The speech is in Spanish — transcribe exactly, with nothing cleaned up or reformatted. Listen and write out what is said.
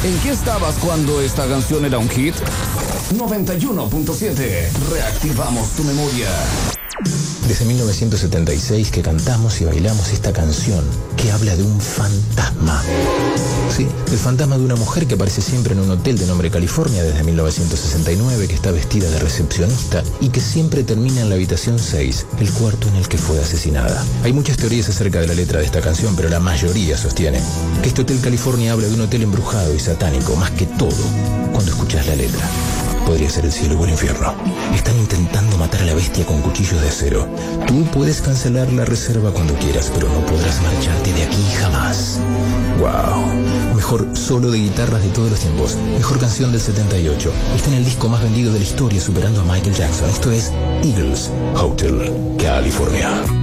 ¿En qué estabas cuando esta canción era un hit? noventa y uno punto siete. Reactivamos tu memoria. Desde mil novecientos setenta y seis que cantamos y bailamos esta canción que habla de un fantasma. Sí, el fantasma de una mujer que aparece siempre en un hotel de nombre California desde mil novecientos sesenta y nueve, que está vestida de recepcionista y que siempre termina en la habitación seis, el cuarto en el que fue asesinada. Hay muchas teorías acerca de la letra de esta canción, pero la mayoría sostiene que este Hotel California habla de un hotel embrujado y satánico, más que todo cuando escuchas la letra. Podría ser el cielo o el infierno. Están intentando matar a la bestia con cuchillos de acero. Tú puedes cancelar la reserva cuando quieras, pero no podrás marcharte de aquí jamás. Wow. Mejor solo de guitarras de todos los tiempos. Mejor canción del setenta y ocho. Está en el disco más vendido de la historia, superando a Michael Jackson. Esto es Eagles Hotel California.